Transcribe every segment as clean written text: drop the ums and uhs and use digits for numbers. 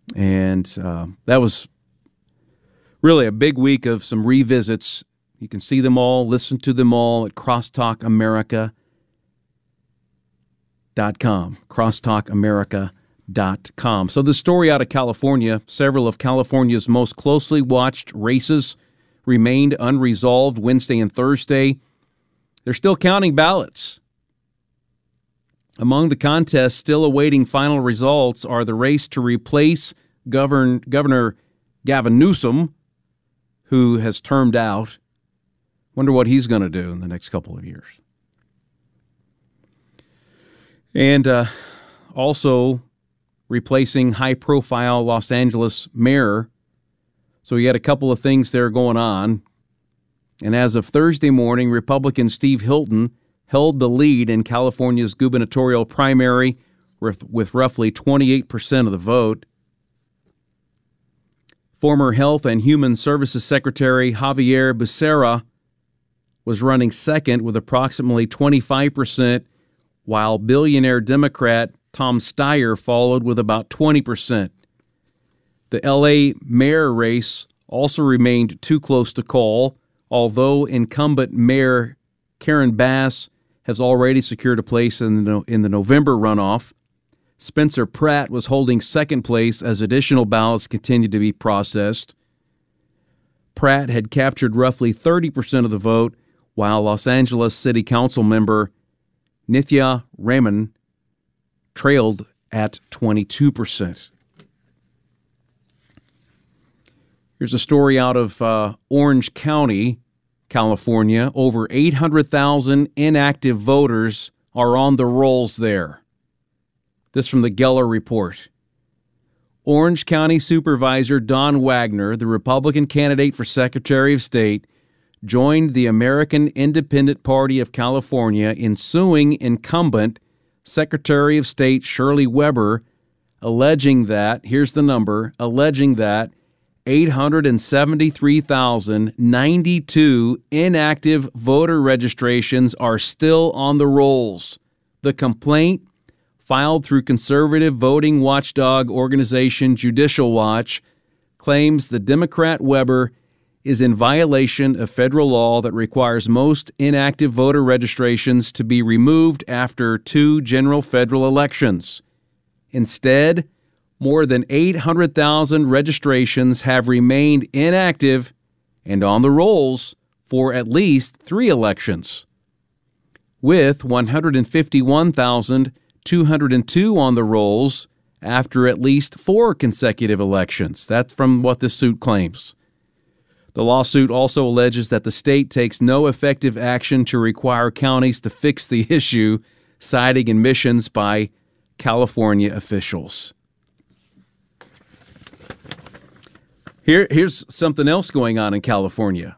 And that was really a big week of some revisits. You can see them all, listen to them all at crosstalkamerica.com. crosstalkamerica.com. So the story out of California, several of California's most closely watched races remained unresolved Wednesday and Thursday. They're still counting ballots. Among the contests still awaiting final results are the race to replace Governor Gavin Newsom, who has termed out. Wonder what he's going to do in the next couple of years. And also replacing high-profile Los Angeles mayor. So you had a couple of things there going on. And as of Thursday morning, Republican Steve Hilton held the lead in California's gubernatorial primary with roughly 28% of the vote. Former Health and Human Services Secretary Javier Becerra was running second with approximately 25%, while billionaire Democrat Tom Steyer followed with about 20%. The L.A. mayor race also remained too close to call, although incumbent Mayor Karen Bass has already secured a place in the November runoff. Spencer Pratt was holding second place as additional ballots continued to be processed. Pratt had captured roughly 30% of the vote, while Los Angeles City Council member Nithya Raman trailed at 22%. Here's a story out of Orange County, California. Over 800,000 inactive voters are on the rolls there. This from the Geller Report. Orange County Supervisor Don Wagner, the Republican candidate for Secretary of State, joined the American Independent Party of California in suing incumbent Secretary of State Shirley Weber, alleging that 873,092 inactive voter registrations are still on the rolls. The complaint, filed through conservative voting watchdog organization Judicial Watch, claims the Democrat Weber is in violation of federal law that requires most inactive voter registrations to be removed after 2 general federal elections. Instead, more than 800,000 registrations have remained inactive and on the rolls for at least 3 elections, with 151,202 on the rolls after at least 4 consecutive elections. That's from what the suit claims. The lawsuit also alleges that the state takes no effective action to require counties to fix the issue, citing admissions by California officials. Here's something else going on in California.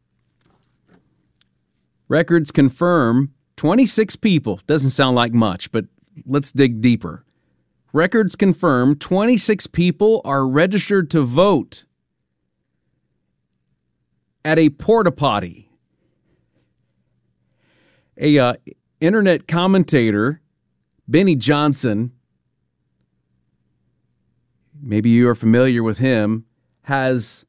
Records confirm 26 people. Doesn't sound like much, but let's dig deeper. Records confirm 26 people are registered to vote at a porta potty. Internet commentator, Benny Johnson, maybe you are familiar with him, has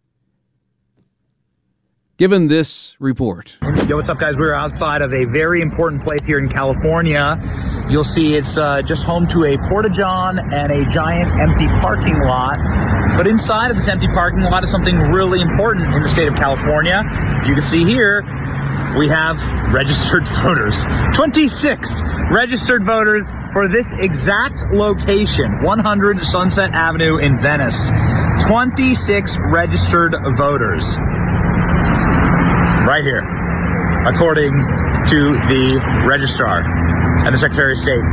given this report. Yo, what's up, guys? We're outside of a very important place here in California. You'll see it's just home to a porta-john and a giant empty parking lot. But inside of this empty parking lot is something really important in the state of California. You can see here, we have registered voters. 26 registered voters for this exact location, 100 Sunset Avenue in Venice. 26 registered voters. Right here, according to the registrar and the Secretary of State.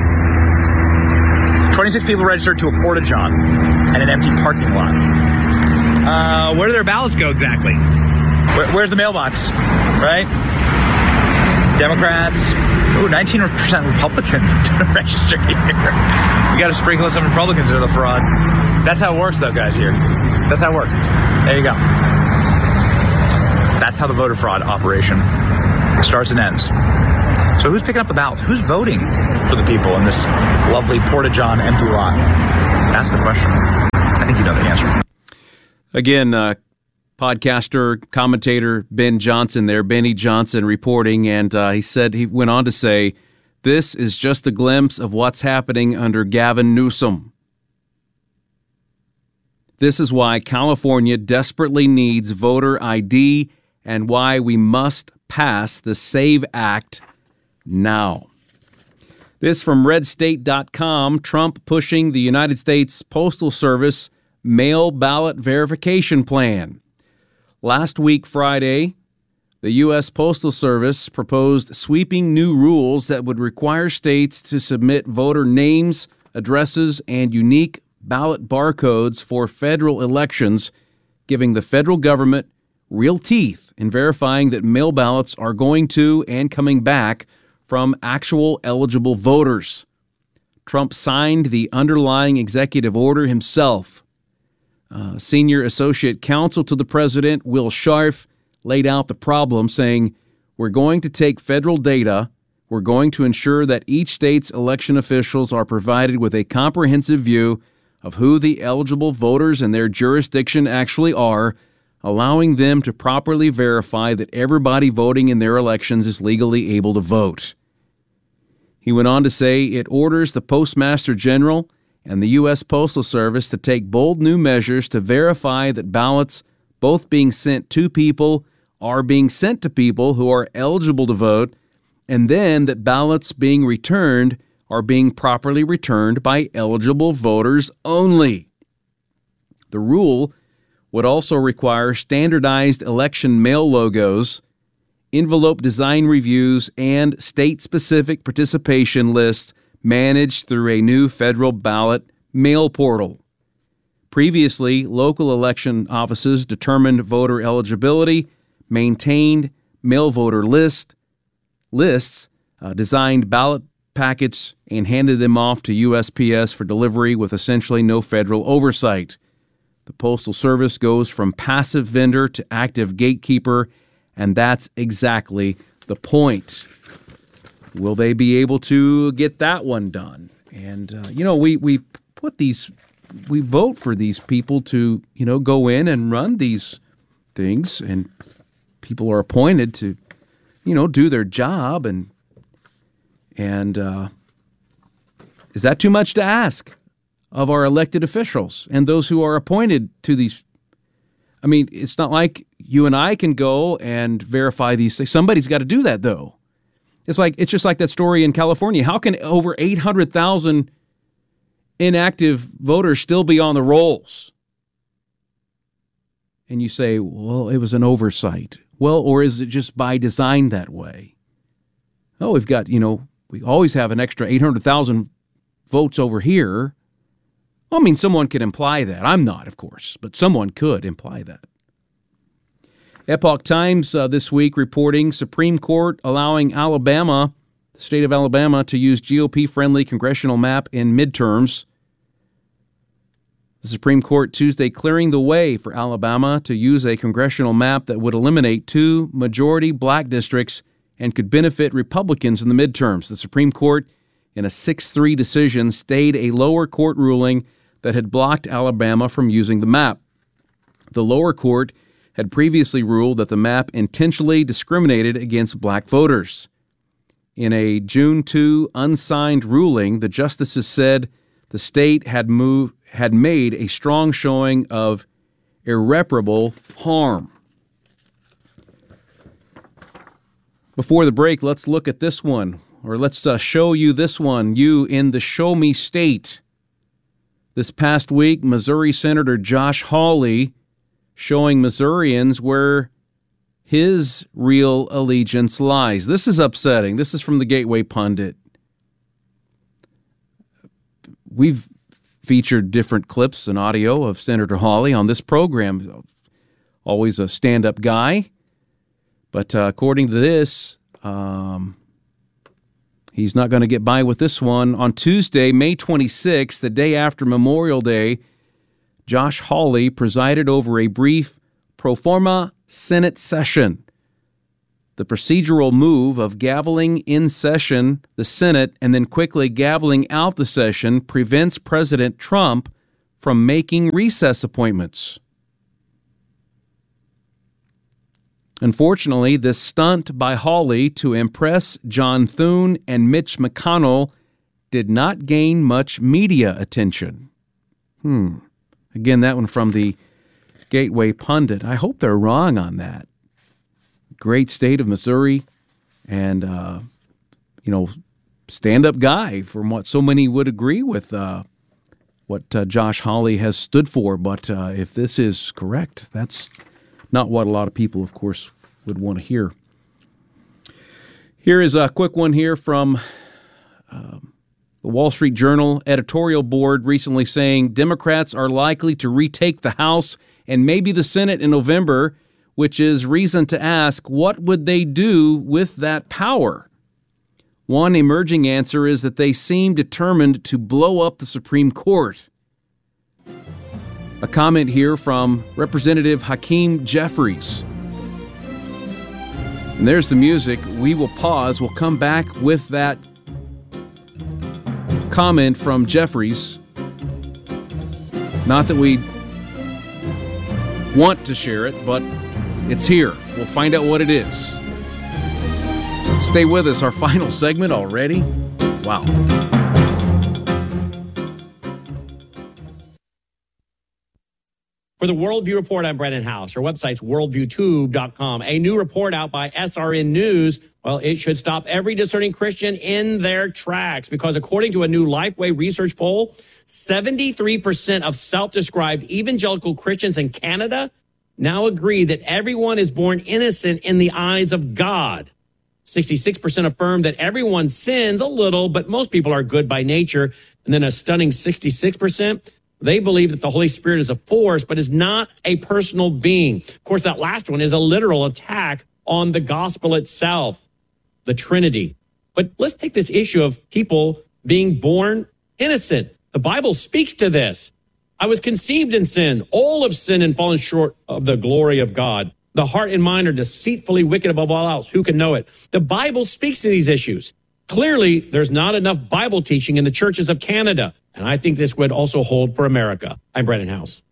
26 people registered to a porta-john and an empty parking lot. Where do their ballots go exactly? Where's the mailbox, right? Democrats, 19% Republicans registered here. We got to sprinkle some Republicans into the fraud. That's how it works, though, guys, here. That's how it works. There you go. That's how the voter fraud operation starts and ends. So who's picking up the ballots? Who's voting for the people in this lovely porta-john empty lot? That's the question. I think think you know the answer. Again, podcaster, commentator Ben Johnson there, Benny Johnson reporting, and he went on to say, this is just a glimpse of what's happening under Gavin Newsom. This is why California desperately needs voter ID and why we must pass the SAVE Act now. This from redstate.com, Trump pushing the United States Postal Service mail ballot verification plan. Last week, Friday, the U.S. Postal Service proposed sweeping new rules that would require states to submit voter names, addresses, and unique ballot barcodes for federal elections, giving the federal government real teeth in verifying that mail ballots are going to and coming back from actual eligible voters. Trump signed the underlying executive order himself. Senior Associate Counsel to the President, Will Scharf, laid out the problem, saying, we're going to take federal data, we're going to ensure that each state's election officials are provided with a comprehensive view of who the eligible voters in their jurisdiction actually are, allowing them to properly verify that everybody voting in their elections is legally able to vote. He went on to say it orders the Postmaster General and the U.S. Postal Service to take bold new measures to verify that ballots, both being sent to people, are being sent to people who are eligible to vote, and then that ballots being returned are being properly returned by eligible voters only. The rule would also require standardized election mail logos, envelope design reviews, and state-specific participation lists managed through a new federal ballot mail portal. Previously, local election offices determined voter eligibility, maintained mail voter lists, designed ballot packets, and handed them off to USPS for delivery with essentially no federal oversight. The Postal Service goes from passive vendor to active gatekeeper, and that's exactly the point. Will they be able to get that one done? And, we vote for these people to, go in and run these things, and people are appointed to, do their job. And is that too much to ask of our elected officials and those who are appointed to these? I mean, it's not like you and I can go and verify these things. Somebody's got to do that, though. It's just like that story in California. How can over 800,000 inactive voters still be on the rolls? And you say, well, it was an oversight. Well, or is it just by design that way? Oh, we've got, we always have an extra 800,000 votes over here. Well, I mean, someone could imply that. I'm not, of course, but someone could imply that. Epoch Times this week reporting Supreme Court allowing the state of Alabama, to use GOP-friendly congressional map in midterms. The Supreme Court Tuesday clearing the way for Alabama to use a congressional map that would eliminate 2 majority black districts and could benefit Republicans in the midterms. The Supreme Court, in a 6-3 decision, stayed a lower court ruling that had blocked Alabama from using the map. The lower court had previously ruled that the map intentionally discriminated against black voters. In a June 2 unsigned ruling, the justices said the state had made a strong showing of irreparable harm. Before the break, let's look at this one, or let's show you this one, you in the Show Me State. This past week, Missouri Senator Josh Hawley showing Missourians where his real allegiance lies. This is upsetting. This is from the Gateway Pundit. We've featured different clips and audio of Senator Hawley on this program. Always a stand-up guy. But according to this, he's not going to get by with this one. On Tuesday, May 26th, the day after Memorial Day, Josh Hawley presided over a brief pro forma Senate session. The procedural move of gaveling in session the Senate and then quickly gaveling out the session prevents President Trump from making recess appointments. Unfortunately, this stunt by Hawley to impress John Thune and Mitch McConnell did not gain much media attention. Again, that one from the Gateway Pundit. I hope they're wrong on that. Great state of Missouri, and stand-up guy from what so many would agree with what Josh Hawley has stood for. But if this is correct, that's not what a lot of people, of course, would want to hear. Here is a quick one here from the Wall Street Journal editorial board recently saying Democrats are likely to retake the House and maybe the Senate in November, which is reason to ask, what would they do with that power? One emerging answer is that they seem determined to blow up the Supreme Court. A comment here from Representative Hakeem Jeffries. And there's the music. We will pause. We'll come back with that comment from Jeffries. Not that we want to share it, but it's here. We'll find out what it is. Stay with us. Our final segment already? Wow. For the Worldview Report, I'm Brennan House. Our website's worldviewtube.com. A new report out by SRN News, well, it should stop every discerning Christian in their tracks because according to a new Lifeway research poll, 73% of self-described evangelical Christians in Canada now agree that everyone is born innocent in the eyes of God. 66% affirm that everyone sins a little, but most people are good by nature. And then a stunning 66%, they believe that the Holy Spirit is a force, but is not a personal being. Of course, that last one is a literal attack on the gospel itself, the Trinity. But let's take this issue of people being born innocent. The Bible speaks to this. I was conceived in sin. All have sinned and fallen short of the glory of God. The heart and mind are deceitfully wicked above all else. Who can know it? The Bible speaks to these issues. Clearly, there's not enough Bible teaching in the churches of Canada. And I think this would also hold for America. I'm Brennan House.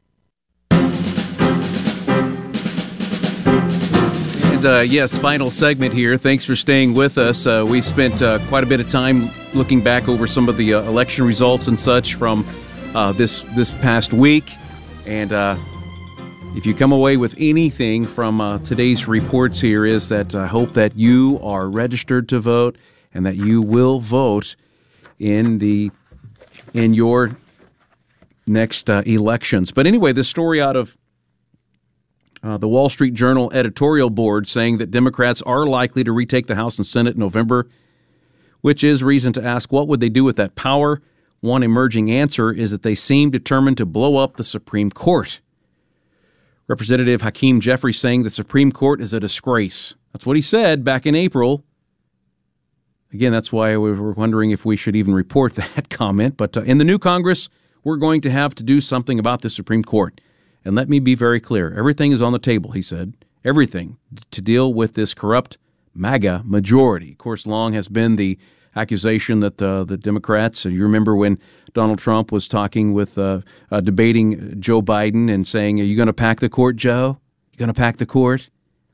And yes, final segment here. Thanks for staying with us. We spent quite a bit of time looking back over some of the election results and such from this past week. And if you come away with anything from today's reports here is that I hope that you are registered to vote and that you will vote in your next elections. But anyway, this story out of the Wall Street Journal editorial board saying that Democrats are likely to retake the House and Senate in November, which is reason to ask what would they do with that power. One emerging answer is that they seem determined to blow up the Supreme Court. Representative Hakeem Jeffries saying the Supreme Court is a disgrace. That's what he said back in April. Again, that's why we were wondering if we should even report that comment. But in the new Congress, we're going to have to do something about the Supreme Court. And let me be very clear. Everything is on the table, he said. Everything to deal with this corrupt MAGA majority. Of course, long has been the accusation that the Democrats, you remember when Donald Trump was talking with, debating Joe Biden and saying, are you going to pack the court, Joe? You going to pack the court?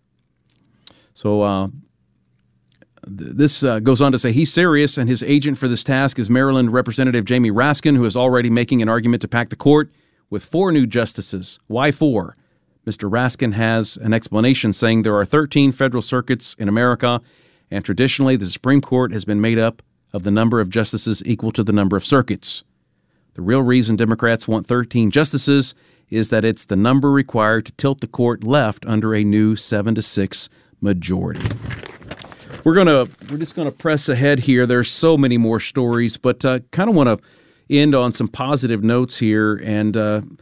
So this goes on to say he's serious, and his agent for this task is Maryland Representative Jamie Raskin, who is already making an argument to pack the court with 4 new justices. Why 4? Mr. Raskin has an explanation saying there are 13 federal circuits in America, and traditionally the Supreme Court has been made up of the number of justices equal to the number of circuits. The real reason Democrats want 13 justices is that it's the number required to tilt the court left under a new 7-6 majority. We're just gonna press ahead here. There's so many more stories, but kind of want to end on some positive notes here, and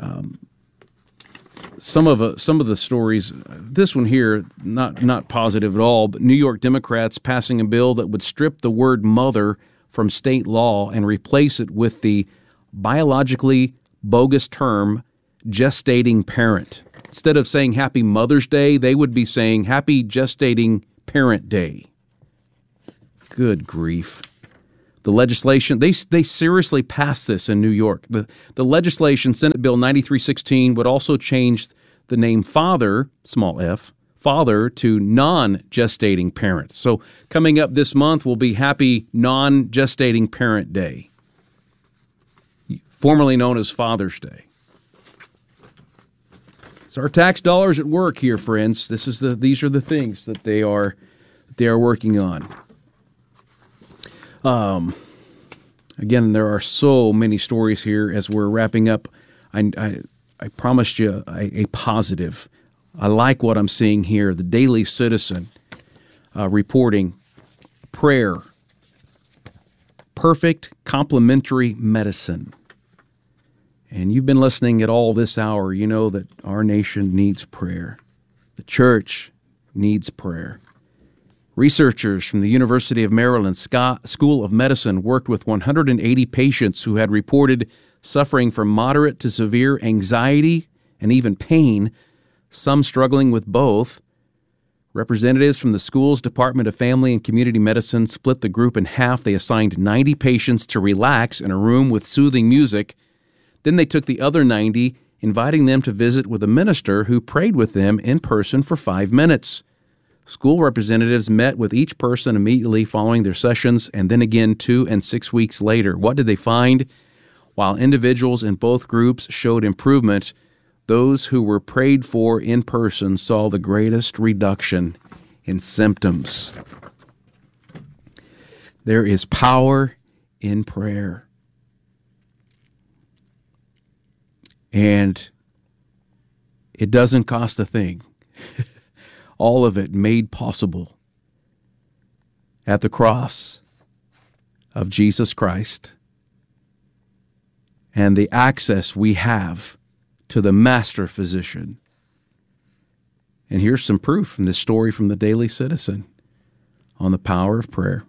some of the stories. This one here, not positive at all. But New York Democrats passing a bill that would strip the word "mother" from state law and replace it with the biologically bogus term "gestating parent." Instead of saying Happy Mother's Day, they would be saying Happy Gestating Parent Day. Good grief. The legislation, they seriously passed this in New York. The legislation, Senate Bill 9316, would also change the name father, small f, father, to non-gestating parent. So coming up this month will be Happy Non-Gestating Parent Day, formerly known as Father's Day. It's our tax dollars at work here, friends. These are the things that they are working on. Again, there are so many stories here as we're wrapping up. I promised you a positive. I like what I'm seeing here. The Daily Citizen reporting prayer, perfect complementary medicine. And you've been listening at all this hour. You know that our nation needs prayer. The church needs prayer. Researchers from the University of Maryland School of Medicine worked with 180 patients who had reported suffering from moderate to severe anxiety and even pain, some struggling with both. Representatives from the school's Department of Family and Community Medicine split the group in half. They assigned 90 patients to relax in a room with soothing music. Then they took the other 90, inviting them to visit with a minister who prayed with them in person for 5 minutes. School representatives met with each person immediately following their sessions and then again 2 and 6 weeks later. What did they find? While individuals in both groups showed improvement, those who were prayed for in person saw the greatest reduction in symptoms. There is power in prayer. And it doesn't cost a thing. All of it made possible at the cross of Jesus Christ and the access we have to the master physician. And here's some proof from this story from the Daily Citizen on the power of prayer.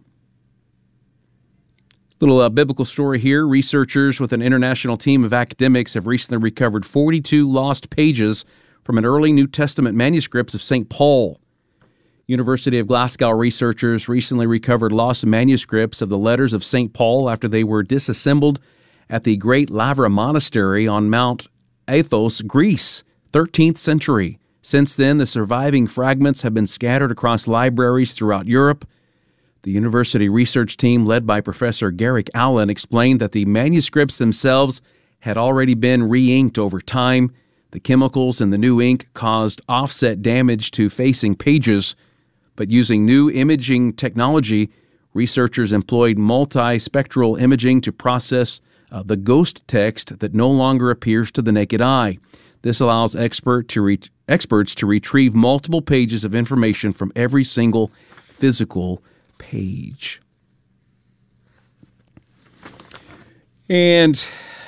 Little biblical story here. Researchers with an international team of academics have recently recovered 42 lost pages from an early New Testament manuscripts of St. Paul. University of Glasgow researchers recently recovered lost manuscripts of the letters of St. Paul after they were disassembled at the Great Lavra Monastery on Mount Athos, Greece, 13th century. Since then, the surviving fragments have been scattered across libraries throughout Europe. The university research team, led by Professor Garrick Allen, explained that the manuscripts themselves had already been re-inked over time. The chemicals in the new ink caused offset damage to facing pages, but using new imaging technology, researchers employed multispectral imaging to process the ghost text that no longer appears to the naked eye. This allows experts to retrieve multiple pages of information from every single physical page. And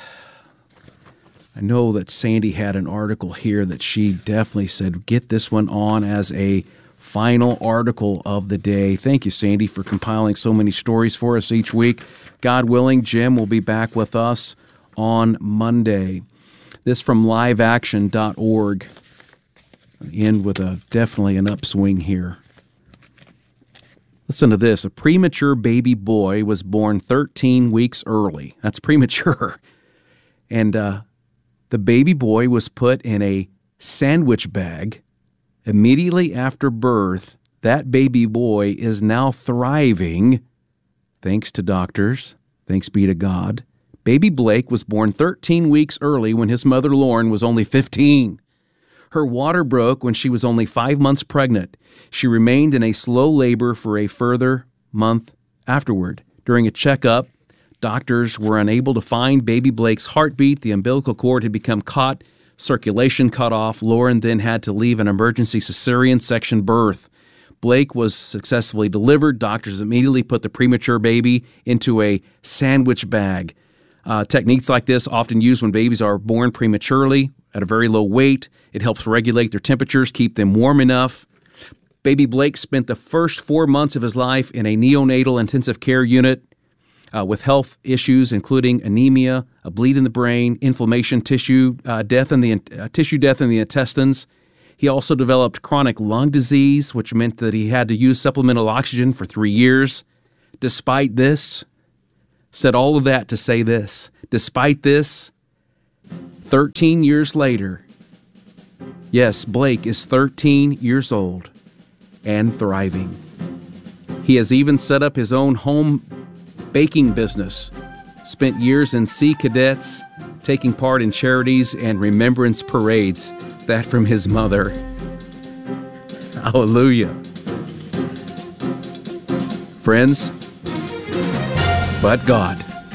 I know that Sandy had an article here that she definitely said, get this one on as a final article of the day. Thank you, Sandy, for compiling so many stories for us each week. God willing, Jim will be back with us on Monday. This from liveaction.org. End with definitely an upswing here. Listen to this. A premature baby boy was born 13 weeks early. That's premature. And the baby boy was put in a sandwich bag. Immediately after birth, that baby boy is now thriving, thanks to doctors, thanks be to God. Baby Blake was born 13 weeks early when his mother Lauren was only 15. Her water broke when she was only 5 months pregnant. She remained in a slow labor for a further month afterward. During a checkup, doctors were unable to find baby Blake's heartbeat. The umbilical cord had become caught, circulation cut off. Lauren then had to leave an emergency cesarean section birth. Blake was successfully delivered. Doctors immediately put the premature baby into a sandwich bag. Techniques like this often used when babies are born prematurely at a very low weight. It helps regulate their temperatures, keep them warm enough. Baby Blake spent the first 4 months of his life in a neonatal intensive care unit with health issues, including anemia, a bleed in the brain, inflammation, tissue death in the intestines. He also developed chronic lung disease, which meant that he had to use supplemental oxygen for 3 years. Despite this, Said all of that to say this. Despite this, 13 years later, yes, Blake is 13 years old and thriving. He has even set up his own home baking business, spent years in Sea Cadets, taking part in charities and remembrance parades, that from his mother. Hallelujah. Friends, but God.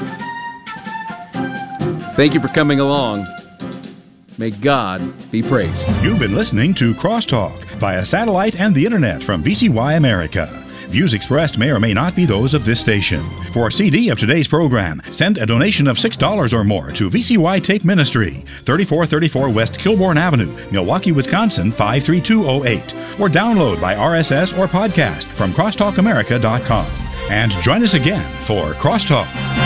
Thank you for coming along. May God be praised. You've been listening to Crosstalk via satellite and the internet from VCY America. Views expressed may or may not be those of this station. For a CD of today's program, send a donation of $6 or more to VCY Tape Ministry, 3434 West Kilbourne Avenue, Milwaukee, Wisconsin, 53208, or download by RSS or podcast from crosstalkamerica.com. And join us again for Crosstalk.